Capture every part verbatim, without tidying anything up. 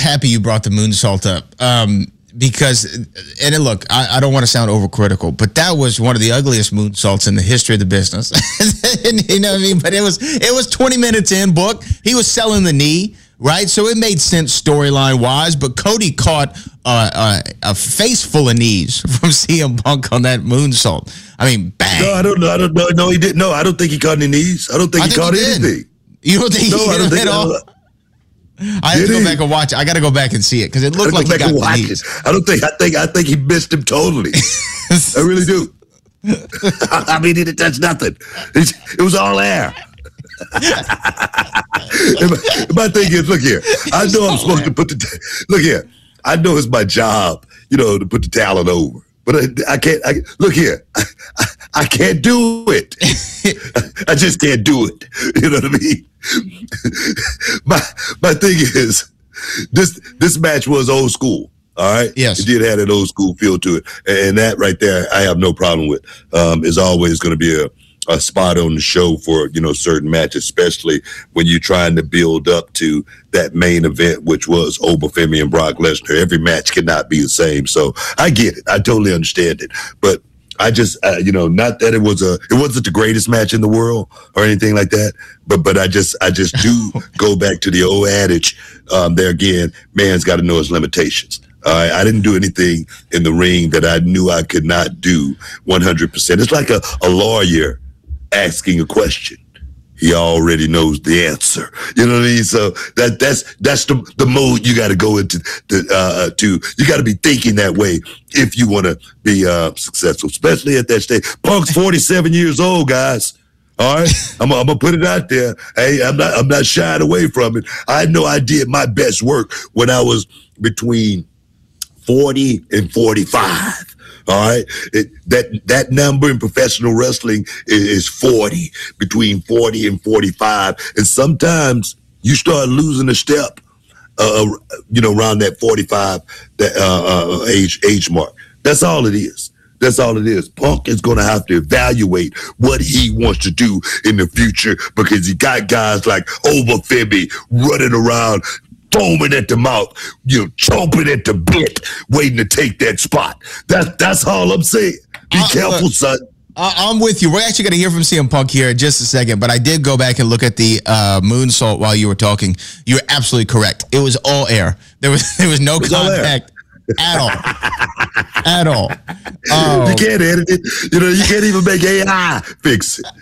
happy you brought the moonsault up um, because, and look, I, I don't want to sound overcritical, but that was one of the ugliest moonsaults in the history of the business. You know what I mean? But it was it was twenty minutes in, book. He was selling the knee, right? So it made sense storyline wise. But Cody caught uh, uh, a face full of knees from C M Punk on that moonsault. I mean, bang. No, I don't know. I don't know. No, he didn't. No, I don't think he caught any knees. I don't think I he think caught he did. anything. You don't think No, he I hit don't him think at all? I have Did to go he? back and watch it. I got to go back and see it because it looked I like go he back got and watch the knees. it. I don't think. I think. I think he missed him totally. I really do. I mean, he didn't touch nothing. It's, it was all air. and my, and my thing is, look here. I know I'm supposed to put the. Look here. I know it's my job, you know, to put the talent over. But I, I can't. I, look here. I, I, I can't do it. I just can't do it. You know what I mean? my my thing is, this this match was old school. All right. Yes. It did have an old school feel to it, and that right there, I have no problem with. Um, is always going to be a. a spot on the show for, you know, certain matches, especially when you're trying to build up to that main event, which was Obafemi and Brock Lesnar. Every match cannot be the same. So I get it. I totally understand it. But I just, uh, you know, not that it was a, it wasn't the greatest match in the world or anything like that. But, but I just, I just do go back to the old adage um, there again, man's got to know his limitations. Uh, I didn't do anything in the ring that I knew I could not do one hundred percent. It's like a, a lawyer asking a question. He already knows the answer. You know what I mean? So that that's that's the the mode you got to go into. The, uh, to you got to be thinking that way if you want to be uh, successful, especially at that stage. Punk's forty-seven years old, guys. All right, I'm, I'm gonna put it out there. Hey, I'm not I'm not shying away from it. I know I did my best work when I was between forty and forty-five. All right, it, that that number in professional wrestling is, is forty, between forty and forty-five, and sometimes you start losing a step, uh, you know, around that forty-five that uh, uh, age age mark. That's all it is. That's all it is. Punk is going to have to evaluate what he wants to do in the future because he got guys like Obafemi running around, foaming at the mouth, you know, chomping at the bit, waiting to take that spot. That, that's all I'm saying. Be uh, careful, look, son. I'm with you. We're actually going to hear from C M Punk here in just a second, but I did go back and look at the uh, moonsault while you were talking. You're absolutely correct. It was all air. There was there was no was contact at all. At all. Um, you can't edit it. You know, you can't even make A I fix it.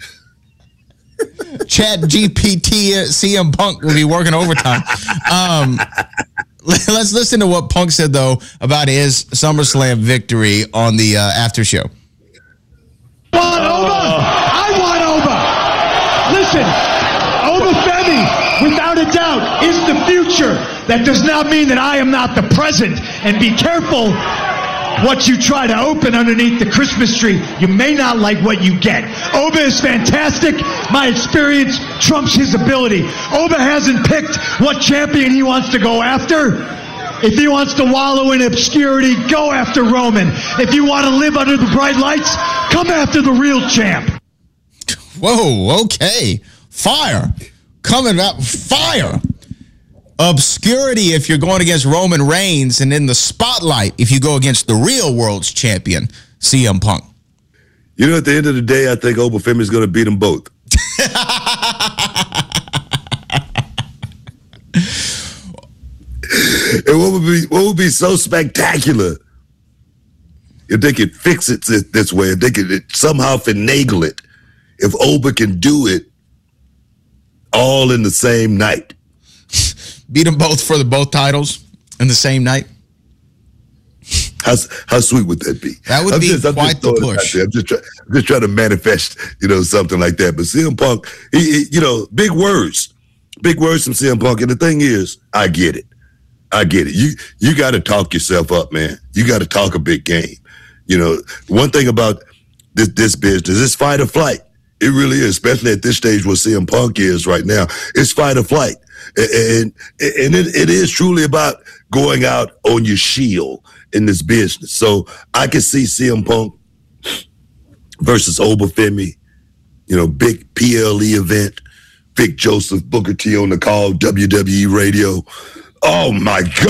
Chat G P T uh, C M Punk will be working overtime. Um, let's listen to what Punk said, though, about his SummerSlam victory on the uh, after show. Want Oba? I want Oba. Listen, Obafemi, without a doubt, is the future. That does not mean that I am not the present. And be careful what you try to open underneath the Christmas tree. You may not like what you get. Oba is fantastic. My experience trumps his ability. Oba hasn't picked what champion he wants to go after. If he wants to wallow in obscurity, go after Roman. If you want to live under the bright lights, come after the real champ. Whoa, okay. Fire. Coming up, fire. Obscurity if you're going against Roman Reigns, and in the spotlight if you go against the real world's champion, C M Punk. You know, at the end of the day, I think Obafemi is going to beat them both. And what would be what would be so spectacular if they could fix it this way, if they could somehow finagle it, if Oba can do it all in the same night. Beat them both for the both titles in the same night. How how sweet would that be? That would I'm be just, quite the push. I'm just, try, I'm just trying to manifest, you know, something like that. But C M Punk, he, he, you know, big words, big words from C M Punk. And the thing is, I get it, I get it. You you got to talk yourself up, man. You got to talk a big game. You know, one thing about this this business is fight or flight. It really is, especially at this stage where C M Punk is right now. It's fight or flight. And, and it, it is truly about going out on your shield in this business. So I can see C M Punk versus Obafemi, you know, big P L E event, Vic Joseph, Booker T on the call, W W E radio. Oh, my God.